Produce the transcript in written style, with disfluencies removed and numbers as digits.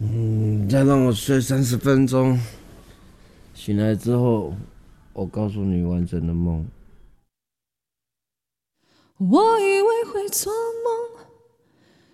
再让我睡30分钟，醒来之后，我告诉你完整的梦。 我以为会做梦，